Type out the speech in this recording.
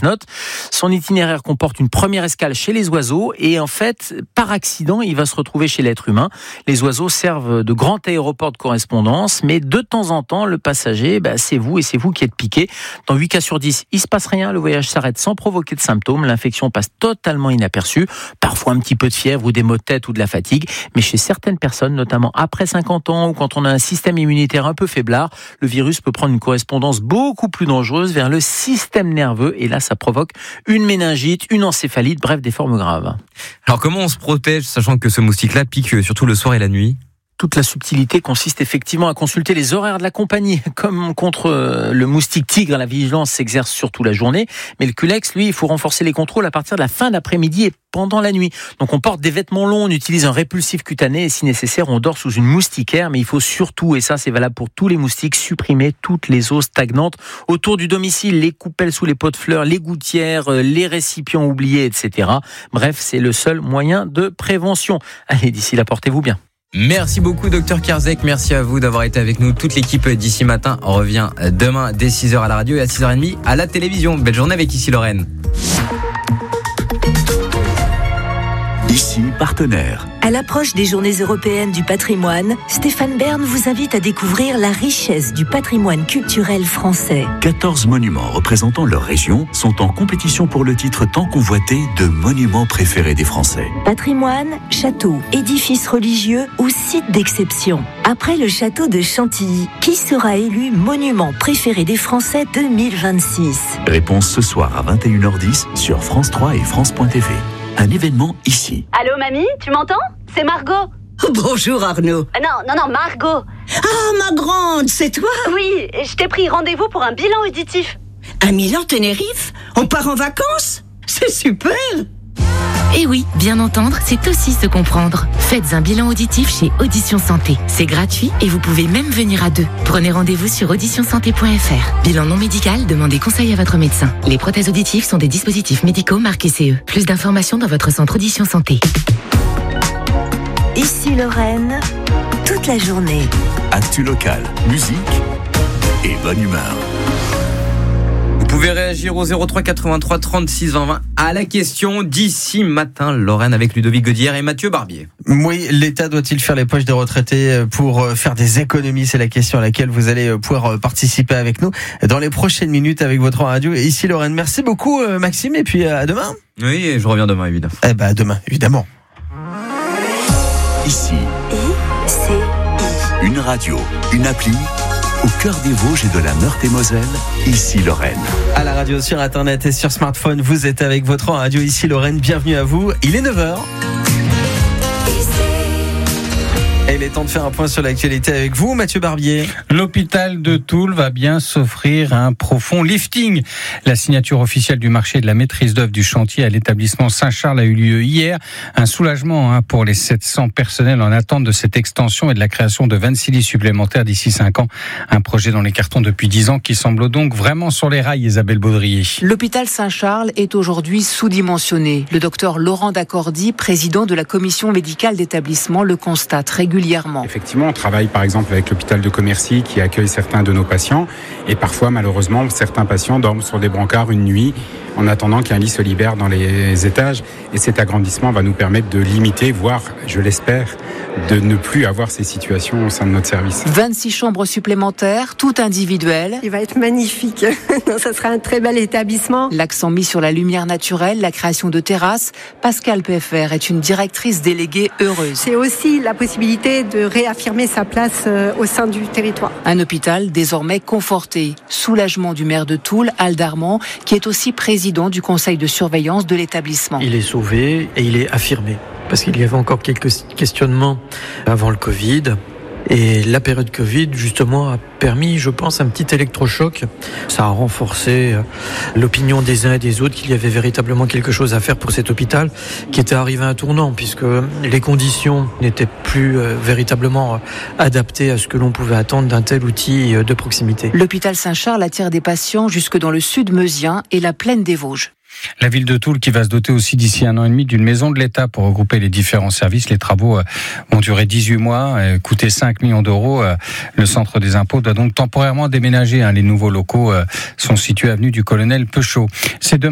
notes. Son itinéraire comporte une première escale chez les oiseaux et en fait, par accident, il va se retrouver chez l'être humain. Les oiseaux servent de grand aéroport de correspondance, mais de temps en temps, le passager, c'est vous et c'est vous qui êtes piqué. Dans 8 cas sur 10, il se passe rien, le voyage s'arrête sans provoquer de symptômes, l'infection passe totalement inaperçue, parfois un petit peu de fièvre ou des maux de tête ou de la fatigue, mais chez certaines personnes, notamment après 50 ans ou quand on a un système immunitaire un peu faiblard, le virus peut prendre une correspondance beaucoup plus dangereuse vers le système nerveux et là, ça provoque une méningite, une encéphalite, bref, des formes graves. Alors comment on se protège, sachant que ce moustique-là pique surtout le soir et la nuit ? Toute la subtilité consiste effectivement à consulter les horaires de la compagnie. Comme contre le moustique tigre, la vigilance s'exerce surtout la journée. Mais le Culex, lui, il faut renforcer les contrôles à partir de la fin d'après-midi et pendant la nuit. Donc on porte des vêtements longs, on utilise un répulsif cutané et si nécessaire, on dort sous une moustiquaire. Mais il faut surtout, et ça c'est valable pour tous les moustiques, supprimer toutes les eaux stagnantes autour du domicile, les coupelles sous les pots de fleurs, les gouttières, les récipients oubliés, etc. Bref, c'est le seul moyen de prévention. Allez, d'ici là, portez-vous bien. Merci beaucoup Dr Kierzek, merci à vous d'avoir été avec nous. Toute l'équipe d'ici matin revient demain dès 6h à la radio et à 6h30 à la télévision. Belle journée avec Ici Lorraine. Ici partenaire. À l'approche des Journées européennes du patrimoine, Stéphane Bern vous invite à découvrir la richesse du patrimoine culturel français. 14 monuments représentant leur région sont en compétition pour le titre tant convoité de monuments préférés des Français. Patrimoine, châteaux, édifices religieux ou sites d'exception. Après le château de Chantilly, qui sera élu monument préféré des Français 2026 ? Réponse ce soir à 21h10 sur France 3 et France.tv. Un événement ici. Allô mamie, tu m'entends ? C'est Margot. Bonjour Arnaud. Non, Margot. Ah, ma grande, c'est toi ? Oui, je t'ai pris rendez-vous pour un bilan auditif. À Milan-Tenerife ? On part en vacances ? C'est super ! Et oui, bien entendre, c'est aussi se comprendre. Faites un bilan auditif chez Audition Santé. C'est gratuit et vous pouvez même venir à 2. Prenez rendez-vous sur auditionsanté.fr. Bilan non médical, demandez conseil à votre médecin. Les prothèses auditives sont des dispositifs médicaux marqués CE. Plus d'informations dans votre centre Audition Santé. Ici Lorraine, toute la journée. Actu local, musique et bonne humeur. Vous pouvez réagir au 03 83 36 20 20 à la question d'ici matin, Lorraine, avec Ludovic Gaudière et Mathieu Barbier. Oui, l'État doit-il faire les poches des retraités pour faire des économies ? C'est la question à laquelle vous allez pouvoir participer avec nous dans les prochaines minutes avec votre radio. Et ici Lorraine, merci beaucoup Maxime et puis à demain. Oui, et je reviens demain évidemment. À demain, évidemment. Ici, ICI. une radio, une appli, au cœur des Vosges et de la Meurthe-et-Moselle, ici Lorraine. À la radio, sur internet et sur smartphone, vous êtes avec votre radio ici Lorraine. Bienvenue à vous. Il est 9h. Et il est temps de faire un point sur l'actualité avec vous, Mathieu Barbier. L'hôpital de Toul va bien s'offrir un profond lifting. La signature officielle du marché de la maîtrise d'œuvre du chantier à l'établissement Saint-Charles a eu lieu hier. Un soulagement pour les 700 personnels en attente de cette extension et de la création de 26 lits supplémentaires d'ici 5 ans. Un projet dans les cartons depuis 10 ans qui semble donc vraiment sur les rails, Isabelle Baudrier. L'hôpital Saint-Charles est aujourd'hui sous-dimensionné. Le docteur Laurent Dacordi, président de la commission médicale d'établissement, le constate régulièrement. Effectivement, on travaille par exemple avec l'hôpital de Commercy qui accueille certains de nos patients et parfois malheureusement certains patients dorment sur des brancards une nuit en attendant qu'un lit se libère dans les étages et cet agrandissement va nous permettre de limiter, voire je l'espère, de ne plus avoir ces situations au sein de notre service. 26 chambres supplémentaires, toutes individuelles. Il va être magnifique, ça sera un très bel établissement. L'accent mis sur la lumière naturelle, la création de terrasses. Pascale Peffer est une directrice déléguée heureuse. C'est aussi la possibilité de réaffirmer sa place au sein du territoire. Un hôpital désormais conforté. Soulagement du maire de Toul, Al Darman, qui est aussi président du conseil de surveillance de l'établissement. Il est sauvé et il est affirmé. Parce qu'il y avait encore quelques questionnements avant le Covid. Et la période Covid, justement, a permis, je pense, un petit électrochoc. Ça a renforcé l'opinion des uns et des autres qu'il y avait véritablement quelque chose à faire pour cet hôpital qui était arrivé à un tournant, puisque les conditions n'étaient plus véritablement adaptées à ce que l'on pouvait attendre d'un tel outil de proximité. L'hôpital Saint-Charles attire des patients jusque dans le sud meusien et la plaine des Vosges. La ville de Toul qui va se doter aussi d'ici 1 an et demi d'une maison de l'État pour regrouper les différents services. Les travaux vont durer 18 mois, coûter 5 millions d'euros. Le centre des impôts doit donc temporairement déménager. Les nouveaux locaux sont situés avenue du Colonel Peuchot. C'est demain.